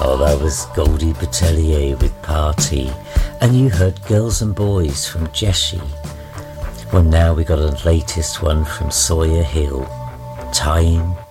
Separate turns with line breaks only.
Oh, that was Goldie Batelier with Party, and you heard Girls and Boys from Jessie. Well, now we got a latest one from Sawyer Hill, Time